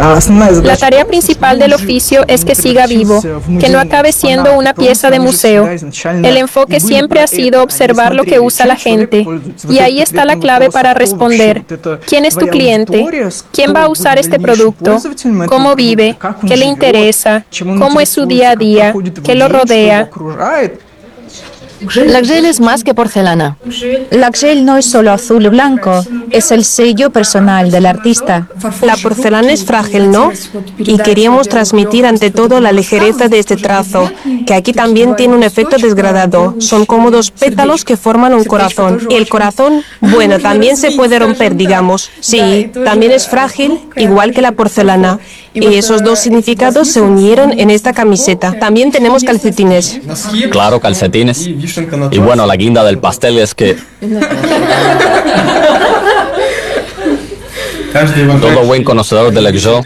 La tarea principal del oficio es que siga vivo, que no acabe siendo una pieza de museo. El enfoque siempre ha sido observar lo que usa la gente. Y ahí está la clave para responder. ¿Quién es tu cliente? ¿Quién va a usar este producto? ¿Cómo vive? ¿Qué le interesa? ¿Cómo es su día a día? ¿Qué lo rodea? Laxel es más que porcelana. Laxel no es solo azul y blanco, es el sello personal del artista. La porcelana es frágil, ¿no? Y queríamos transmitir ante todo la ligereza de este trazo, que aquí también tiene un efecto desgradado. Son como dos pétalos que forman un corazón. Y el corazón, bueno, también se puede romper, digamos. Sí, también es frágil, igual que la porcelana. Y esos dos significados se unieron en esta camiseta. También tenemos calcetines. Claro, calcetines. Y bueno, la guinda del pastel es que todo buen conocedor del Exo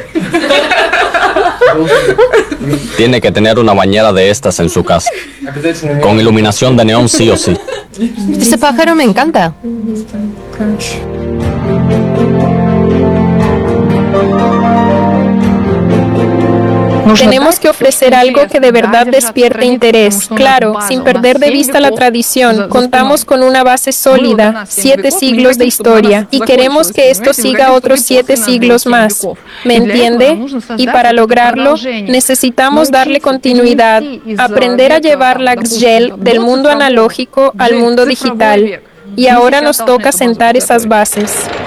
tiene que tener una bañera de estas en su casa, con iluminación de neón sí o sí. Este pájaro me encanta. Tenemos que ofrecer algo que de verdad despierte interés. Claro, sin perder de vista la tradición, contamos con una base sólida, 7 siglos de historia, y queremos que esto siga otros 7 siglos más. ¿Me entiende? Y para lograrlo, necesitamos darle continuidad, aprender a llevar la Laxel del mundo analógico al mundo digital. Y ahora nos toca sentar esas bases.